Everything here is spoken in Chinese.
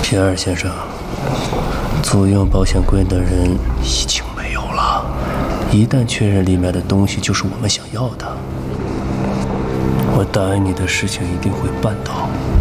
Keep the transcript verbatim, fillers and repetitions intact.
皮尔先生，租用保险柜的人已经没有了。一旦确认里面的东西就是我们想要的，我答应你的事情一定会办到。